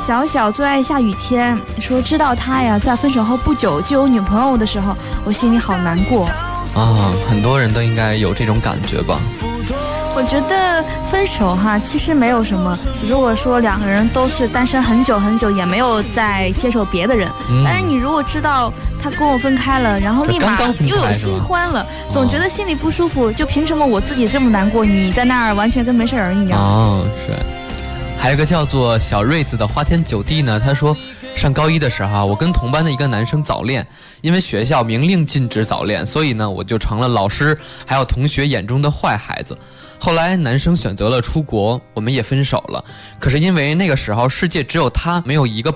小小最爱下雨天说，知道他呀在分手后不久就有女朋友的时候，我心里好难过啊。很多人都应该有这种感觉吧。 我觉得分手哈，其实没有什么。如果说两个人都是单身很久很久，也没有再接受别的人，但是你如果知道他跟我分开了，然后立马又有新欢了，总觉得心里不舒服。就凭什么我自己这么难过，你在那儿完全跟没事人一样？ 哦，是。还有一个叫做小瑞子的花天酒地呢，他说上高一的时候我跟同班的一个男生早恋，因为学校明令禁止早恋，所以呢我就成了老师还有同学眼中的坏孩子。后来男生选择了出国，我们也分手了。可是因为那个时候世界只有他，没有一个